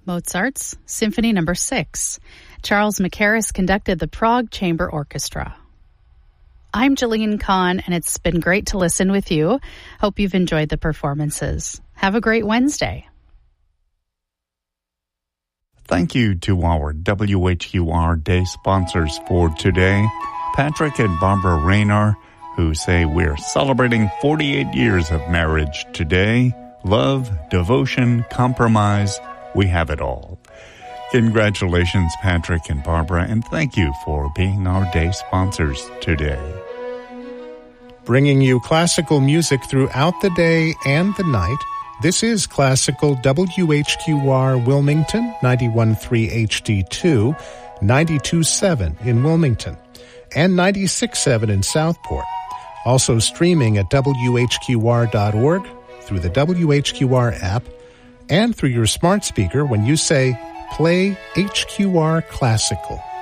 Mozart's Symphony No. 6. Charles Mackerras conducted the Prague Chamber Orchestra. I'm Jeline Kahn, and it's been great to listen with you. Hope you've enjoyed the performances. Have a great Wednesday. Thank you to our WHQR Day sponsors for today, Patrick and Barbara Rayner, who say we're celebrating 48 years of marriage today. Love, devotion, compromise, we have it all. Congratulations, Patrick and Barbara, and thank you for being our day sponsors today. Bringing you classical music throughout the day and the night, this is Classical WHQR Wilmington, 91.3 HD2, 92.7 in Wilmington, and 96.7 in Southport. Also streaming at WHQR.org, through the WHQR app, and through your smart speaker when you say, Play HQR Classical.